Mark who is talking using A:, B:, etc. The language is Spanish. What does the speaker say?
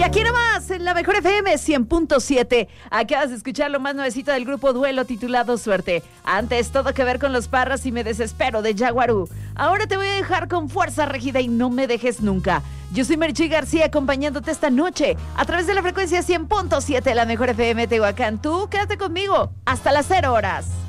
A: Y aquí nomás, en la Mejor FM 100.7, acabas de escuchar lo más nuevecito del grupo Duelo titulado Suerte. Antes, Todo que ver con los Parras y Me desespero de Jaguarú. Ahora te voy a dejar con Fuerza Régida y No me dejes nunca. Yo soy Merchi García acompañándote esta noche a través de la frecuencia 100.7 de la Mejor FM Tehuacán. Tú quédate conmigo hasta las 0 horas.